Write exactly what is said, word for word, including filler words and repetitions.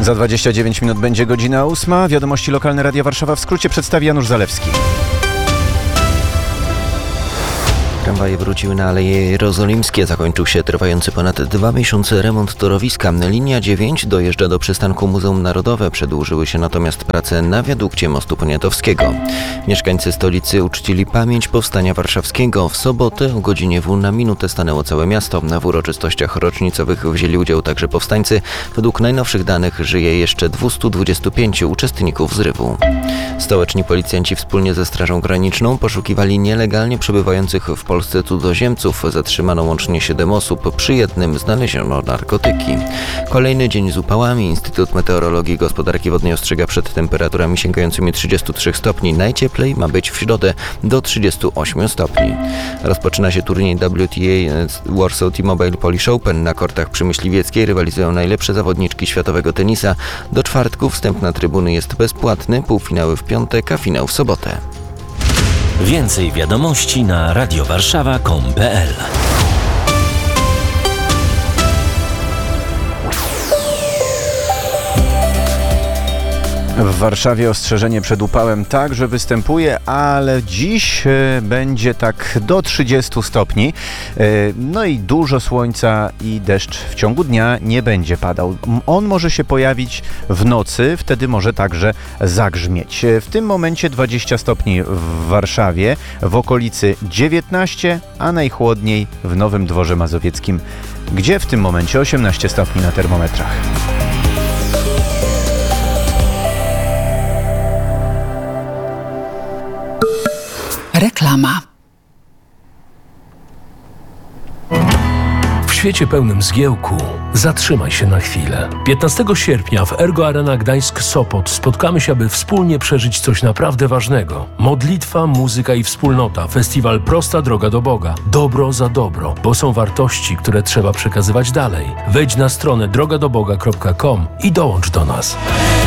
Za dwadzieścia dziewięć minut będzie godzina ósma. Wiadomości lokalne Radia Warszawa w skrócie przedstawi Janusz Zalewski. Tramwaje wróciły na Aleje Jerozolimskie. Zakończył się trwający ponad dwa miesiące remont torowiska. Linia dziewięć dojeżdża do przystanku Muzeum Narodowe. Przedłużyły się natomiast prace na wiadukcie mostu poniatowskiego. Mieszkańcy stolicy uczcili pamięć powstania warszawskiego. W sobotę o godzinie W na minutę stanęło całe miasto. W uroczystościach rocznicowych wzięli udział także powstańcy. Według najnowszych danych żyje jeszcze dwieście dwadzieścia pięć uczestników zrywu. Stołeczni policjanci wspólnie ze Strażą Graniczną poszukiwali nielegalnie przebywających w Polsce cudzoziemców. Zatrzymano łącznie siedem osób, przy jednym znaleziono narkotyki. Kolejny dzień z upałami. Instytut Meteorologii i Gospodarki Wodnej ostrzega przed temperaturami sięgającymi trzydziestu trzech stopni. Najcieplej ma być w środę do trzydziestu ośmiu stopni. Rozpoczyna się turniej W T A Warsaw T-Mobile Polish Open. Na kortach przy Myśliwieckiej rywalizują najlepsze zawodniczki światowego tenisa. Do czwartku wstęp na trybuny jest bezpłatny, półfinały w piątek, a finał w sobotę. Więcej wiadomości na radiowarszawa kropka com kropka pe el. W Warszawie ostrzeżenie przed upałem także występuje, ale dziś e, będzie tak do trzydziestu stopni. E, no i dużo słońca i deszcz w ciągu dnia nie będzie padał. On może się pojawić w nocy, wtedy może także zagrzmieć. E, w tym momencie dwadzieścia stopni w Warszawie, w okolicy dziewiętnaście, a najchłodniej w Nowym Dworze Mazowieckim, gdzie w tym momencie osiemnaście stopni na termometrach. Reklama. W świecie pełnym zgiełku zatrzymaj się na chwilę. piętnastego sierpnia w Ergo Arena Gdańsk-Sopot spotkamy się, aby wspólnie przeżyć coś naprawdę ważnego. Modlitwa, muzyka i wspólnota. Festiwal Prosta Droga do Boga. Dobro za dobro, bo są wartości, które trzeba przekazywać dalej. Wejdź na stronę droga do boga kropka com i dołącz do nas.